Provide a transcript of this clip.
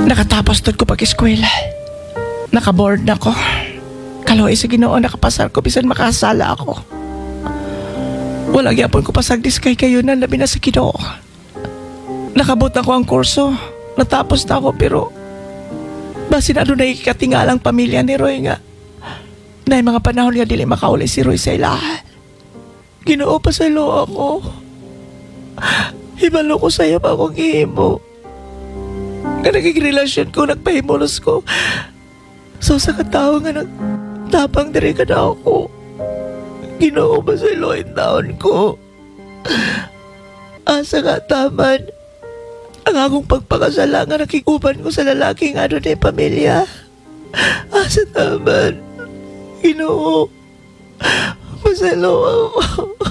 Nakatapos doon ko pag-eskwela. Nakaboard na ko. Kaloy sa Ginoo, nakapasar ko bisan makasala ako. Walang yapon ko pasagdis kay kayo na labi na sa Ginoo. Nakabot na ko ang kurso. Natapos na ako pero basin ano na ikatingalang pamilya ni Roy nga. Na mga panahon nga dili makauli si Roy sa ilahan. Ginoo pa sa ilo ako. Hibalo ko sa'yo pa akong ihimo. Nga naging relasyon ko, nagpahimulos ko. So sa katao nga nagtapang diri ka na ako. Ginoo ba sa ilo in taon ko? Asa nga taman ang akong pagpakasala nga nakikupan ko sa lalaking ano na pamilya. Asa taman? Ginoo, masalo ako.